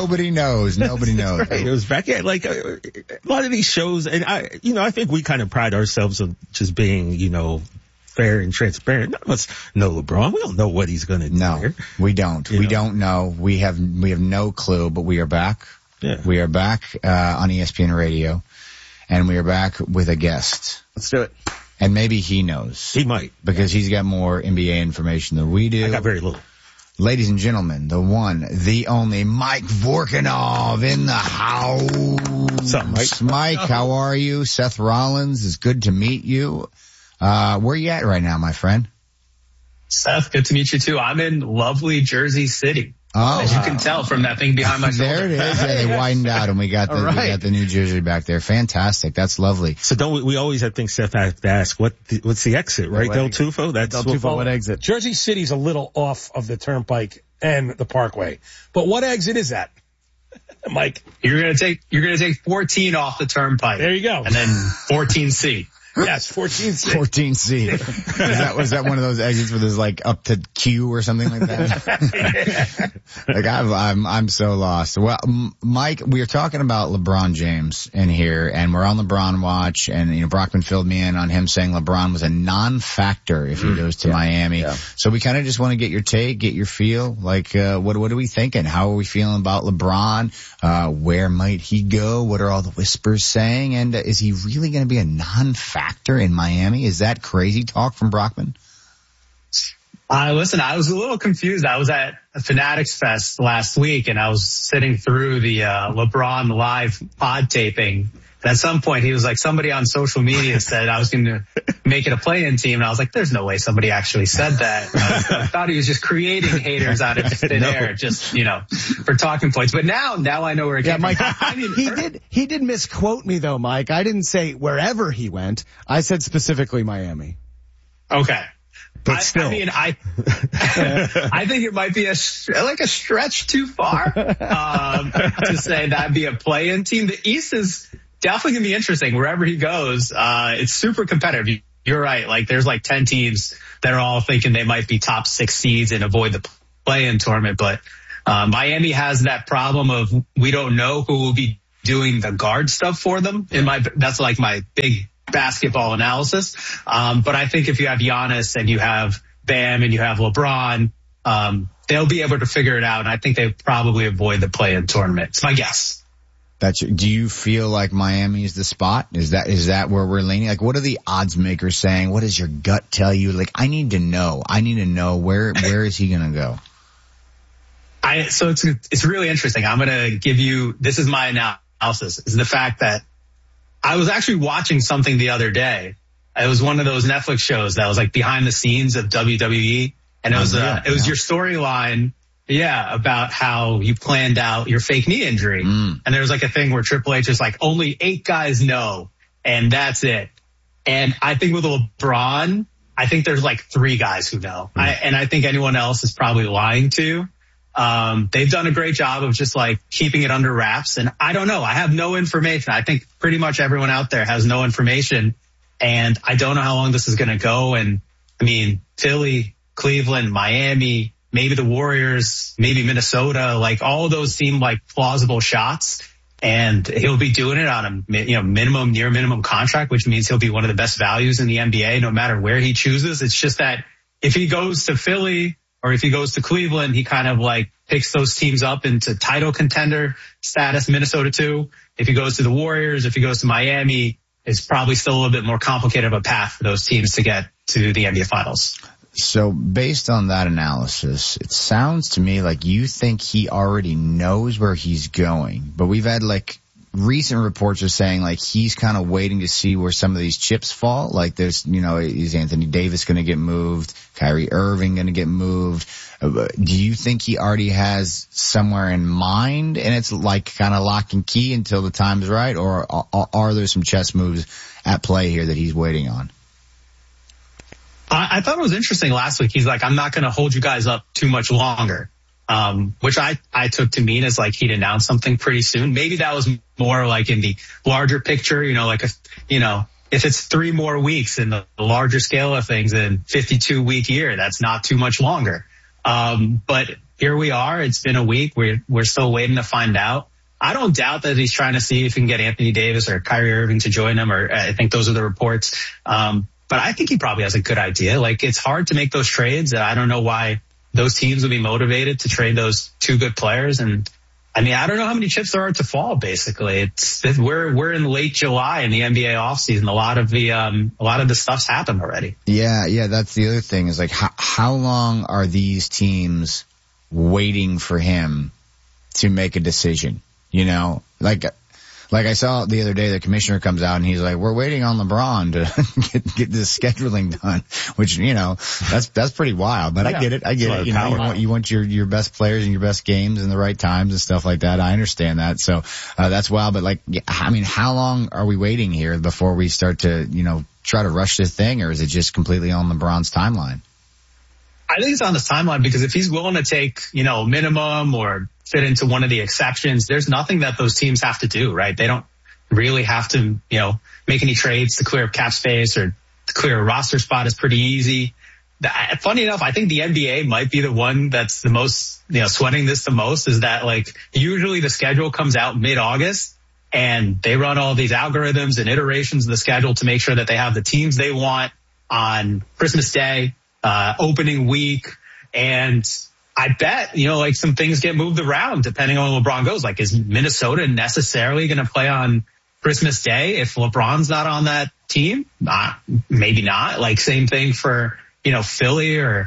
Nobody knows. Right. It was back at like a lot of these shows, and I think we kind of pride ourselves on just being, fair and transparent. None of us know LeBron. We don't know what he's going to do. No, we don't. We don't know. We have no clue, but we are back. Yeah. We are back on ESPN Radio, and we are back with a guest. Let's do it. And maybe he knows. He might. Because he's got more NBA information than we do. I got very little. Ladies and gentlemen, the one, the only Mike Vorkunov in the house. What's up, Mike? Mike, how are you? Seth Rollins, it's good to meet you. Where you at right now, my friend? Seth, good to meet you too. I'm in lovely Jersey City. Oh, as you can tell from that thing behind my shoulder. There it is. Yeah, they widened out and we got the New Jersey back there. Fantastic. That's lovely. So don't we always think Seth has to ask what's the exit, right? Del Tufo? That's Del Tufo, what exit? Jersey City's a little off of the Turnpike and the Parkway. But what exit is that? Mike. You're gonna take 14 off the Turnpike. There you go. And then 14C. Yes, 14C. 14C. Was that one of those exits where there's like up to Q or something like that? Like I'm so lost. Well, Mike, we are talking about LeBron James in here, and we're on LeBron watch, and Brockman filled me in on him saying LeBron was a non-factor if he goes to Miami. Yeah. So we kind of just want to get your take, get your feel. Like, what are we thinking? How are we feeling about LeBron? Where might he go? What are all the whispers saying? And is he really going to be a non-factor in Miami? Is that crazy talk from Brockman? Listen, I was a little confused. I was at a Fanatics Fest last week, and I was sitting through the LeBron live pod taping. And at some point, he was like, somebody on social media said I was going to make it a play-in team. And I was like, there's no way somebody actually said that. I thought he was just creating haters out of thin air, just, for talking points. But now I know where it came Mike, from. he did misquote me though, Mike. I didn't say wherever he went. I said specifically Miami. Okay. But still. I think it might be a stretch too far, to say that'd be a play-in team. The East is definitely gonna be interesting wherever he goes. It's super competitive. You're right. Like there's like 10 teams that are all thinking they might be top 6 seeds and avoid the play-in tournament. But, Miami has that problem of we don't know who will be doing the guard stuff for them. That's like my big basketball analysis. But I think if you have Giannis and you have Bam and you have LeBron, they'll be able to figure it out. And I think they probably avoid the play-in tournament. It's my guess. Do you feel like Miami is the spot? Is that where we're leaning? Like, what are the odds makers saying? What does your gut tell you? Like, I need to know where is he going to go? So it's really interesting. I'm going to give you, this is my analysis, is the fact that I was actually watching something the other day. It was one of those Netflix shows that was like behind the scenes of WWE. And it was your storyline. Yeah, about how you planned out your fake knee injury. And there was like a thing where Triple H is like, only 8 guys know, and that's it. And I think with LeBron, I think there's like 3 guys who know. And I think anyone else is probably lying to. They've done a great job of just like keeping it under wraps. And I don't know. I have no information. I think pretty much everyone out there has no information. And I don't know how long this is going to go. And I mean, Philly, Cleveland, Miami, maybe the Warriors, maybe Minnesota, like all of those seem like plausible shots. And he'll be doing it on a near minimum contract, which means he'll be one of the best values in the NBA no matter where he chooses. It's just that if he goes to Philly or if he goes to Cleveland, he kind of like picks those teams up into title contender status, Minnesota too. If he goes to the Warriors, if he goes to Miami, it's probably still a little bit more complicated of a path for those teams to get to the NBA Finals. So based on that analysis, it sounds to me like you think he already knows where he's going. But we've had like recent reports are saying like he's kind of waiting to see where some of these chips fall. Like there's, is Anthony Davis going to get moved? Kyrie Irving going to get moved? Do you think he already has somewhere in mind and it's like kind of lock and key until the time's right? Or are there some chess moves at play here that he's waiting on? I thought it was interesting last week. He's like, I'm not going to hold you guys up too much longer, which I took to mean as like he'd announce something pretty soon. Maybe that was more like in the larger picture, if it's 3 more weeks in the larger scale of things in 52-week year, that's not too much longer. But here we are. It's been a week. We're still waiting to find out. I don't doubt that he's trying to see if he can get Anthony Davis or Kyrie Irving to join him, or I think those are the reports. But I think he probably has a good idea. Like, it's hard to make those trades. I don't know why those teams would be motivated to trade those two good players. And I mean, I don't know how many chips there are to fall, basically. We're in late July in the NBA offseason. A lot of the stuff's happened already. Yeah, that's the other thing is like, how long are these teams waiting for him to make a decision? You know, like I saw the other day, the commissioner comes out and he's like, we're waiting on LeBron to get this scheduling done, which, you know, that's pretty wild, but I get it. You know, you want your best players and your best games in the right times and stuff like that. I understand that. So, that's wild, but like, I mean, how long are we waiting here before we start to, you know, try to rush this thing, or is it just completely on LeBron's timeline? I think it's on his timeline, because if he's willing to take, you know, minimum or fit into one of the exceptions, there's nothing that those teams have to do, right? They don't really have to, you know, make any trades to clear up cap space or to clear a roster spot is pretty easy. Funny enough, I think the NBA might be the one that's the most, you know, sweating this the most, is that like usually the schedule comes out mid-August and they run all these algorithms and iterations of the schedule to make sure that they have the teams they want on Christmas Day, opening week. And I bet, you know, like some things get moved around depending on where LeBron goes. Like, is Minnesota necessarily going to play on Christmas Day if LeBron's not on that team? Maybe not. Like, same thing for, you know, Philly or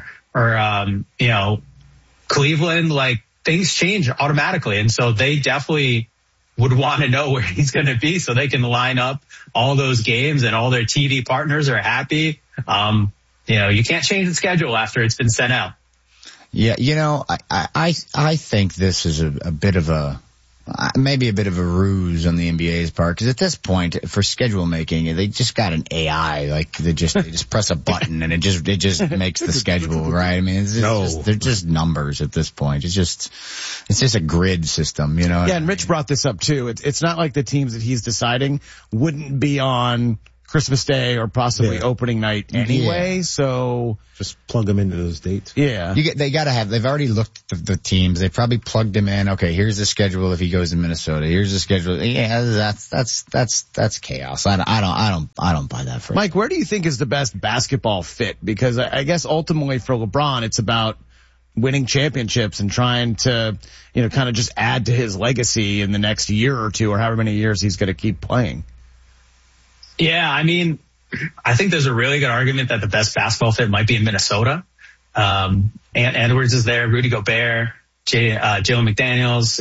you know, Cleveland. Like, things change automatically. And so they definitely would want to know where he's going to be so they can line up all those games and all their TV partners are happy. You know, you can't change the schedule after it's been sent out. Yeah, you know, I think this is a bit of maybe a bit of a ruse on the NBA's part, because at this point, for schedule making, they just got an AI, like they just press a button and it just makes the schedule, right? I mean, they're just numbers at this point. It's just a grid system, you know? Yeah, and Rich brought this up too. It's not like the teams that he's deciding wouldn't be on Christmas Day or possibly opening night anyway, so just plug them into those dates. Yeah. They've already looked at the teams. They probably plugged him in. Okay, here's the schedule if he goes to Minnesota. Here's the schedule. Yeah, that's chaos. I don't buy that for Mike, where do you think is the best basketball fit? Because I guess ultimately for LeBron, it's about winning championships and trying to, you know, kind of just add to his legacy in the next year or two or however many years he's going to keep playing. Yeah, I mean, I think there's a really good argument that the best basketball fit might be in Minnesota. Ant Edwards is there, Rudy Gobert, Jalen McDaniels,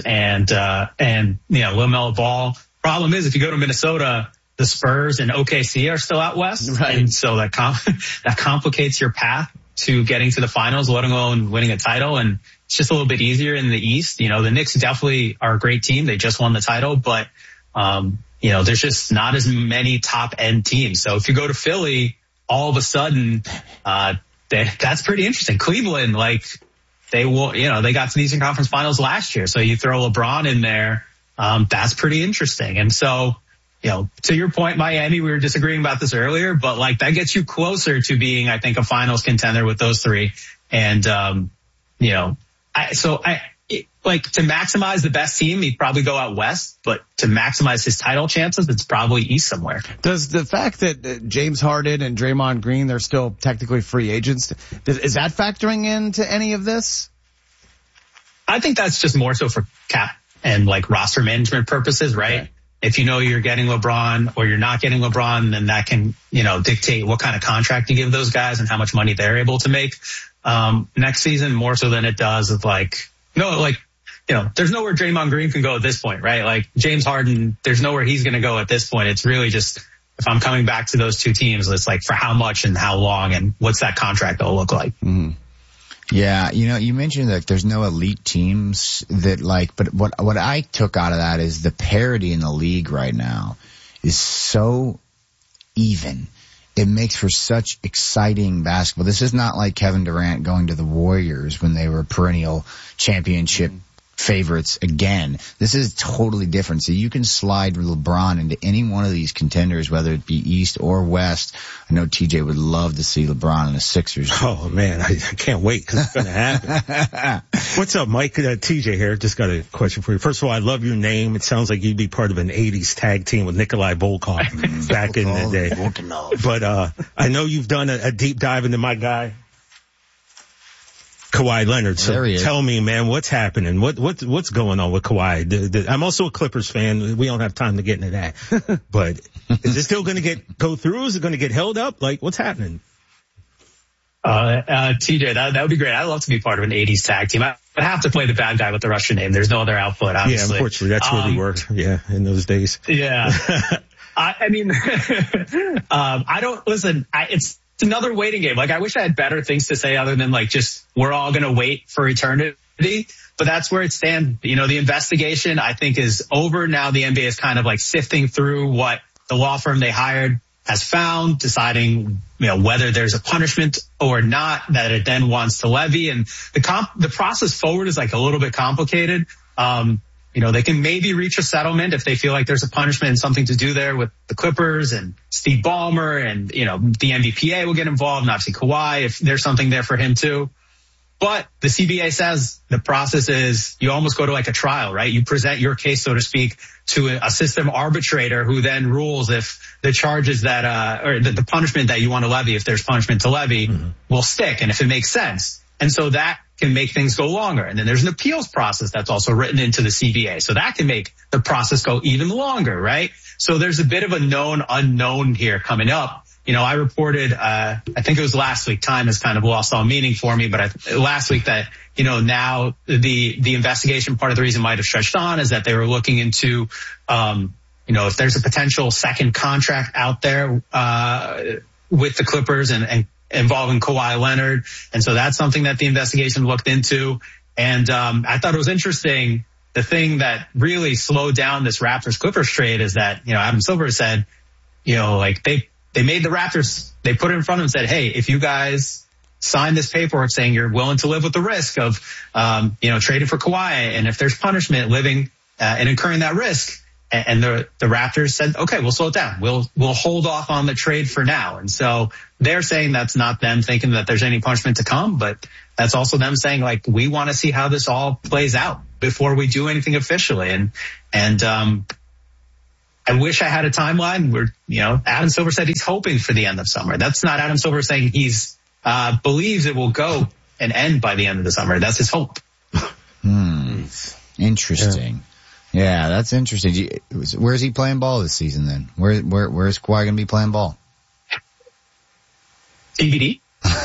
and you know, LaMelo Ball. Problem is, if you go to Minnesota, the Spurs and OKC are still out west, right? And so that complicates your path to getting to the finals, let alone winning a title. And it's just a little bit easier in the East. You know, the Knicks definitely are a great team; they just won the title, but you know, there's just not as many top end teams. So if you go to Philly, all of a sudden, that's pretty interesting. Cleveland, like they got to the Eastern Conference Finals last year. So you throw LeBron in there, that's pretty interesting. And so, you know, to your point, Miami, we were disagreeing about this earlier, but like that gets you closer to being, I think, a finals contender with those three. And, you know, like to maximize the best team, he'd probably go out west, but to maximize his title chances, it's probably east somewhere. Does the fact that James Harden and Draymond Green, they're still technically free agents, is that factoring into any of this? I think that's just more so for cap and like roster management purposes, right? Okay. If you know you're getting LeBron or you're not getting LeBron, then that can, you know, dictate what kind of contract you give those guys and how much money they're able to make next season, more so than it does of like, no, like, you know, there's nowhere Draymond Green can go at this point, right? Like James Harden, there's nowhere he's going to go at this point. It's really just, if I'm coming back to those two teams, it's like for how much and how long and what's that contract going to look like? Mm-hmm. Yeah. You know, you mentioned that there's no elite teams that like, but what I took out of that is the parity in the league right now is so even. It makes for such exciting basketball. This is not like Kevin Durant going to the Warriors when they were perennial championship favorites again. This is totally different. So you can slide LeBron into any one of these contenders, whether it be East or West. I know TJ would love to see LeBron in the Sixers. Oh man, I can't wait because it's going to happen. What's up, Mike? TJ here. Just got a question for you. First of all, I love your name. It sounds like you'd be part of an 80s tag team with Nikolai Volkov back in the day. But I know you've done a deep dive into my guy, Kawhi Leonard. So tell me, man, what's happening? What's going on with Kawhi? I'm also a Clippers fan. We don't have time to get into that. But is it still going to go through? Is it going to get held up? Like, what's happening? TJ, that would be great. I'd love to be part of an 80s tag team. I'd have to play the bad guy with the Russian name. There's no other output, obviously. Yeah, unfortunately, that's where we worked. Yeah, in those days. Yeah. I mean, I don't listen. It's another waiting game. Like, I wish I had better things to say other than like just we're all going to wait for eternity. But that's where it stands. You know, the investigation I think is over now. The NBA is kind of like sifting through what the law firm they hired has found, deciding, you know, whether there's a punishment or not that it then wants to levy. And the process forward is like a little bit complicated. You know, they can maybe reach a settlement if they feel like there's a punishment and something to do there with the Clippers and Steve Ballmer, and, you know, the NBPA will get involved, and obviously Kawhi if there's something there for him too. But the CBA says the process is you almost go to like a trial, right? You present your case, so to speak, to a system arbitrator who then rules if the charges that, or the punishment that you want to levy, if there's punishment to levy, will stick, and if it makes sense. And so that can make things go longer. And then there's an appeals process that's also written into the CBA. So that can make the process go even longer, right? So there's a bit of a known unknown here coming up. You know, I reported, I think it was last week, time has kind of lost all meaning for me, but last week that, you know, now the investigation, part of the reason might have stretched on is that they were looking into, you know, if there's a potential second contract out there, with the Clippers and involving Kawhi Leonard. And so that's something that the investigation looked into. And, I thought it was interesting. The thing that really slowed down this Raptors Clippers trade is that, you know, Adam Silver said, you know, like they made the Raptors, they put it in front of them and said, hey, if you guys sign this paperwork saying you're willing to live with the risk of, you know, trading for Kawhi, and if there's punishment, living and incurring that risk. And the Raptors said, okay, we'll slow it down. We'll hold off on the trade for now. And so they're saying that's not them thinking that there's any punishment to come, but that's also them saying, like, we want to see how this all plays out before we do anything officially. And I wish I had a timeline where, you know, Adam Silver said he's hoping for the end of summer. That's not Adam Silver saying he's believes it will go and end by the end of the summer. That's his hope. Interesting. Yeah, that's interesting. Where's he playing ball this season then? Where's Kawhi going to be playing ball? TBD.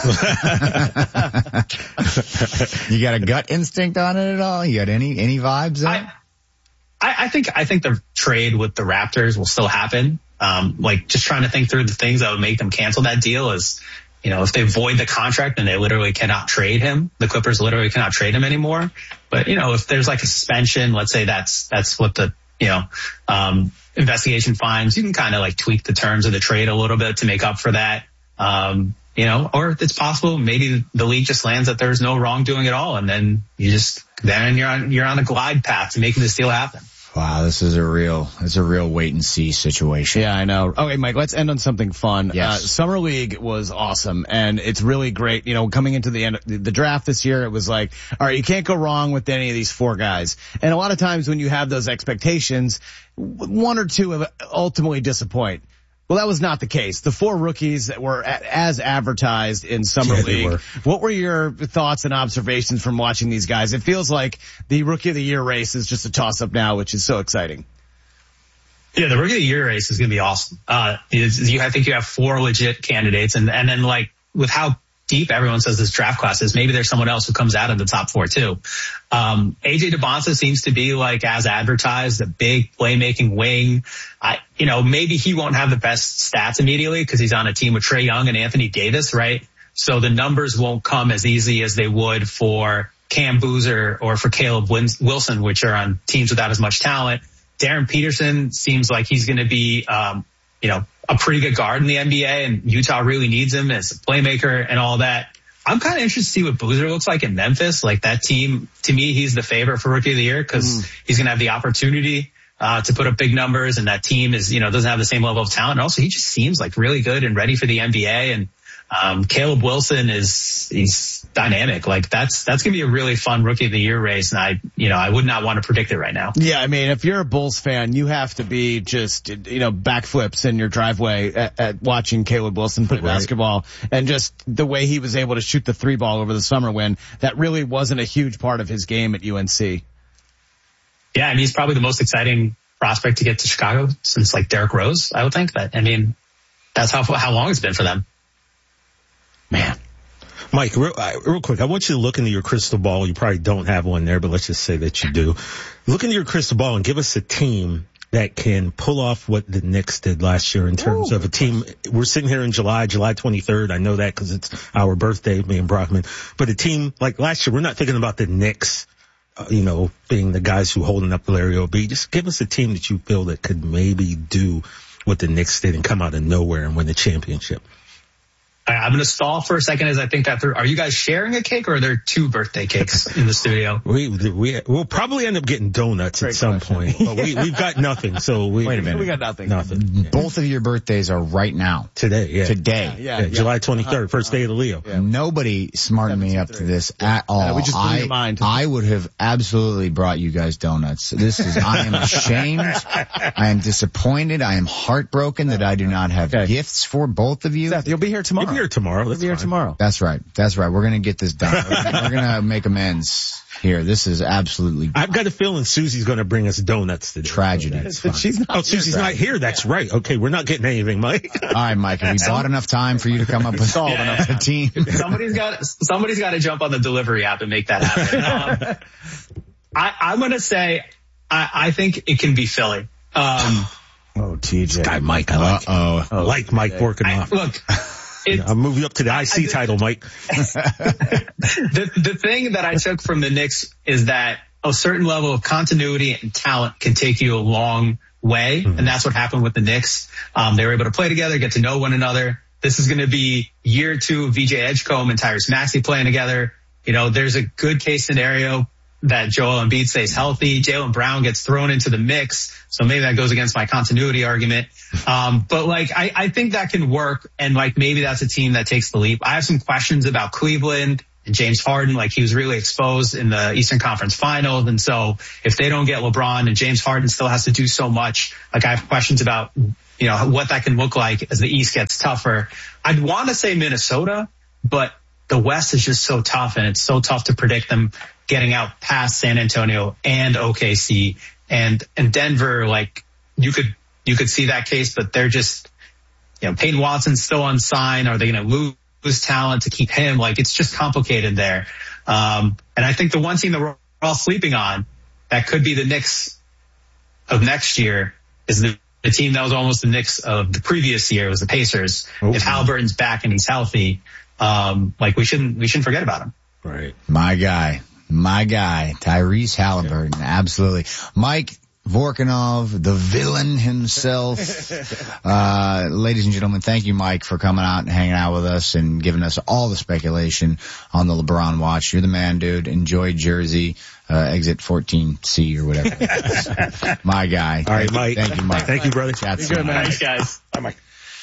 You got a gut instinct on it at all? You got any vibes there? I think the trade with the Raptors will still happen. Like, just trying to think through the things that would make them cancel that deal is, you know, if they void the contract and they literally cannot trade him, the Clippers literally cannot trade him anymore. But, you know, if there's like a suspension, let's say that's what the, you know, investigation finds, you can kind of like tweak the terms of the trade a little bit to make up for that. You know, or it's possible maybe the league just lands that there's no wrongdoing at all, and then you're on a glide path to making this deal happen. Wow, it's a real wait and see situation. Yeah, I know. Okay, Mike, let's end on something fun. Yes. Summer League was awesome, and it's really great. You know, coming into the end of the draft this year, it was like, all right, you can't go wrong with any of these four guys. And a lot of times when you have those expectations, one or two ultimately disappoint. Well, that was not the case. The four rookies that were as advertised in Summer League. What were your thoughts and observations from watching these guys? It feels like the Rookie of the Year race is just a toss-up now, which is so exciting. Yeah, the Rookie of the Year race is going to be awesome. I think you have four legit candidates, and then like with how deep everyone says this draft class is, maybe there's someone else who comes out of the top four too. AJ DeBonta seems to be like as advertised, a big playmaking wing. You know, maybe he won't have the best stats immediately because he's on a team with Trae Young and Anthony Davis, right? So the numbers won't come as easy as they would for Cam Boozer or for Caleb Wilson, which are on teams without as much talent. Darren Peterson seems like he's going to be, you know, a pretty good guard in the NBA, and Utah really needs him as a playmaker and all that. I'm kind of interested to see what Boozer looks like in Memphis. Like that team, to me, he's the favorite for Rookie of the Year because he's going to have the opportunity to put up big numbers, and that team is, doesn't have the same level of talent. And also, he just seems like really good and ready for the NBA. And Caleb Wilson he's dynamic. Like that's going to be a really fun Rookie of the Year race. And I would not want to predict it right now. Yeah, I mean, if you're a Bulls fan, you have to be just, backflips in your driveway at watching Caleb Wilson play basketball, and just the way he was able to shoot the 3-ball over the summer when that really wasn't a huge part of his game at UNC. Yeah, I mean, he's probably the most exciting prospect to get to Chicago since like Derrick Rose, I would think. But I mean, that's how long it's been for them. Man. Mike, real quick, I want you to look into your crystal ball. You probably don't have one there, but let's just say that you do. Look into your crystal ball and give us a team that can pull off what the Knicks did last year in terms of a team. We're sitting here in July 23rd. I know that because it's our birthday, me and Brockman. But a team like last year, we're not thinking about the Knicks, being the guys who holding up Larry O.B. Just give us a team that you feel that could maybe do what the Knicks did and come out of nowhere and win the championship. I'm going to stall for a second as I think that through. Are you guys sharing a cake, or are there 2 birthday cakes in the studio? We'll probably end up getting donuts at some point, but we've got nothing. So wait a minute. We got nothing. Both of your birthdays are right now. Today, yeah. Today. Yeah, July 23rd, first day of the Leo. Yeah. Nobody smartened me up to this at all. We just blew your mind. I would have absolutely brought you guys donuts. I am ashamed. I am disappointed. I am heartbroken that I do not have gifts for both of you. Seth, you'll be here tomorrow. You'll be here tomorrow. We'll be here tomorrow. That's right. We're going to get this done. We're going to make amends here. This is absolutely. I've got a feeling Susie's going to bring us donuts today. Tragedy. Susie's not here. That's right. Okay, we're not getting anything, Mike. All right, Mike. Have we bought enough time for you to come up with a team? Somebody's got to jump on the delivery app and make that happen. I'm going to say I think it can be Philly. TJ. This guy Mike. I like Mike working off. Look. I'll move you up to the IC title, Mike. The thing that I took from the Knicks is that a certain level of continuity and talent can take you a long way. Mm-hmm. And that's what happened with the Knicks. They were able to play together, get to know one another. This is going to be year 2 of VJ Edgecombe and Tyrese Maxey playing together. There's a good case scenario that Joel Embiid stays healthy. Jaylen Brown gets thrown into the mix. So maybe that goes against my continuity argument. But I think that can work. And maybe that's a team that takes the leap. I have some questions about Cleveland and James Harden. He was really exposed in the Eastern Conference Finals. And so if they don't get LeBron and James Harden still has to do so much, I have questions about, what that can look like as the East gets tougher. I'd want to say Minnesota, but the West is just so tough, and it's so tough to predict them getting out past San Antonio and OKC and Denver. You could see that case, but they're just, Peyton Watson's still unsigned. Are they going to lose talent to keep him? It's just complicated there. And I think the one team that we're all sleeping on that could be the Knicks of next year is the team that was almost the Knicks of the previous year. It was the Pacers. Oh, if Haliburton's back and he's healthy, we shouldn't forget about him. Right. My guy, Tyrese Haliburton. Yeah. Absolutely. Mike Vorkunov, the villain himself. Ladies and gentlemen, thank you, Mike, for coming out and hanging out with us and giving us all the speculation on the LeBron watch. You're the man, dude. Enjoy Jersey, exit 14C or whatever. My guy. All right, Mike. Thank you, Mike. Thank you, brother. That's good, man. Thanks, guys. Bye, Mike.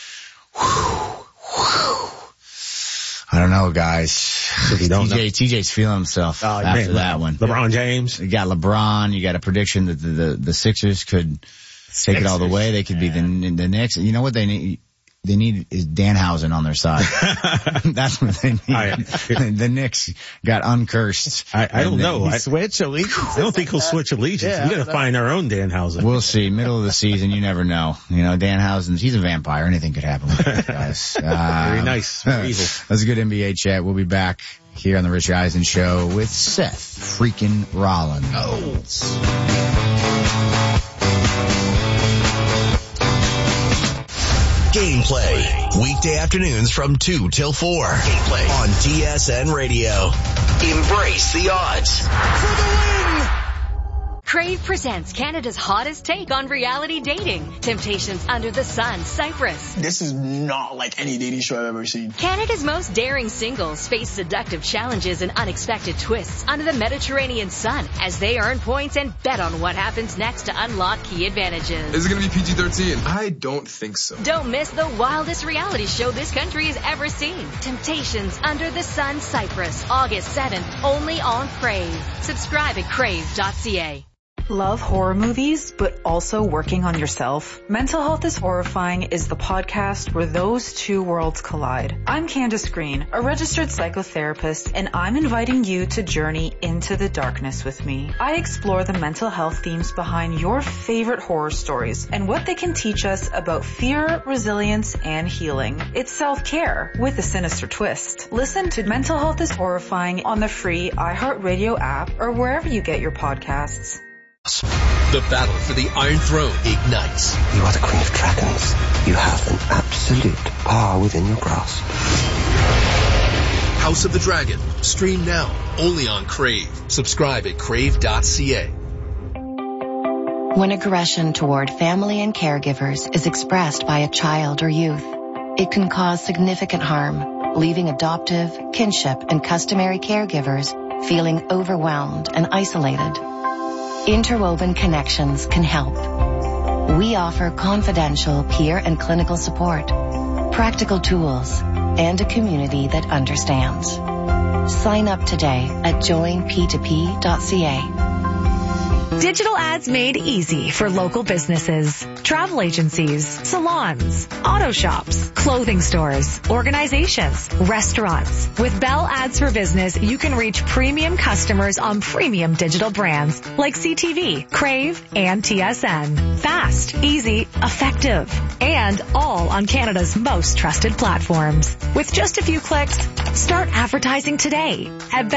I don't know, guys. TJ's feeling himself after that one. LeBron James. You got LeBron. You got a prediction that the Sixers could take it all the way. They could be the Knicks. You know what they need? They need is Danhausen on their side. That's what they need. The Knicks got uncursed. I don't know. Switch allegiance? I don't think he'll switch allegiance. Yeah, we got to find our own Danhausen. We'll see. Middle of the season, you never know. Danhausen's, he's a vampire. Anything could happen with these guys. Very nice. Very evil. That's a good NBA chat. We'll be back here on the Rich Eisen Show with Seth freaking Rollins. Gameplay, weekday afternoons from 2 till 4. Gameplay on TSN Radio. Embrace the odds. For the win! Crave presents Canada's hottest take on reality dating. Temptations Under the Sun, Cyprus. This is not like any dating show I've ever seen. Canada's most daring singles face seductive challenges and unexpected twists under the Mediterranean sun as they earn points and bet on what happens next to unlock key advantages. Is it going to be PG-13? I don't think so. Don't miss the wildest reality show this country has ever seen. Temptations Under the Sun, Cyprus, August 7th, only on Crave. Subscribe at crave.ca. Love horror movies, but also working on yourself? Mental Health is Horrifying is the podcast where those two worlds collide. I'm Candace Green, a registered psychotherapist, and I'm inviting you to journey into the darkness with me. I explore the mental health themes behind your favorite horror stories and what they can teach us about fear, resilience, and healing. It's self-care with a sinister twist. Listen to Mental Health is Horrifying on the free iHeartRadio app or wherever you get your podcasts. The battle for the Iron Throne ignites. You are the Queen of Dragons. You have an absolute power within your grasp. House of the Dragon. Stream now, only on Crave. Subscribe at crave.ca. When aggression toward family and caregivers is expressed by a child or youth, it can cause significant harm, leaving adoptive, kinship, and customary caregivers feeling overwhelmed and isolated. Interwoven Connections can help. We offer confidential peer and clinical support, practical tools, and a community that understands. Sign up today at joinp2p.ca. Digital ads made easy for local businesses, travel agencies, salons, auto shops, clothing stores, organizations, restaurants. With Bell Ads for Business, you can reach premium customers on premium digital brands like CTV, Crave, and TSN. Fast, easy, effective, and all on Canada's most trusted platforms. With just a few clicks, start advertising today at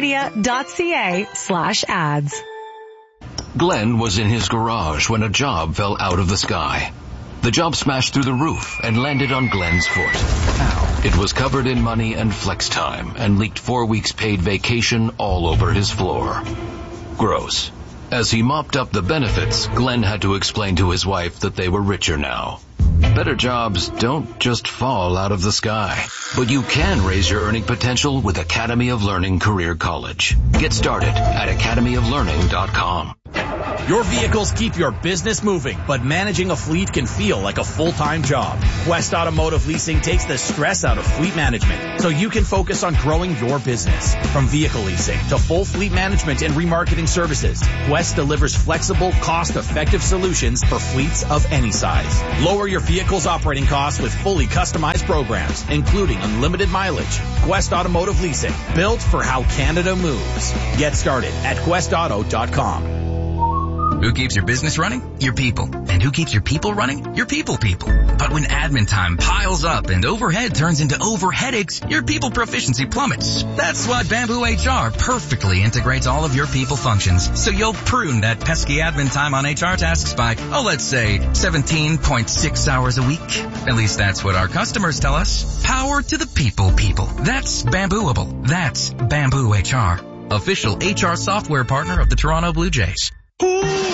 bellmedia.ca/ads. Glenn was in his garage when a job fell out of the sky. The job smashed through the roof and landed on Glenn's foot. It was covered in money and flex time and leaked 4 weeks paid vacation all over his floor. Gross. As he mopped up the benefits, Glenn had to explain to his wife that they were richer now. Better jobs don't just fall out of the sky, but you can raise your earning potential with Academy of Learning Career College. Get started at academyoflearning.com. Your vehicles keep your business moving, but managing a fleet can feel like a full-time job. Quest Automotive Leasing takes the stress out of fleet management so you can focus on growing your business. From vehicle leasing to full fleet management and remarketing services, Quest delivers flexible, cost-effective solutions for fleets of any size. Lower your vehicle's operating costs with fully customized programs, including unlimited mileage. Quest Automotive Leasing, built for how Canada moves. Get started at questauto.com. Who keeps your business running? Your people. And who keeps your people running? Your people. But when admin time piles up and overhead turns into overheadaches, your people proficiency plummets. That's why Bamboo HR perfectly integrates all of your people functions, so you'll prune that pesky admin time on HR tasks by, let's say 17.6 hours a week. At least that's what our customers tell us. Power to the people. That's Bambooable. That's Bamboo HR. Official HR software partner of the Toronto Blue Jays.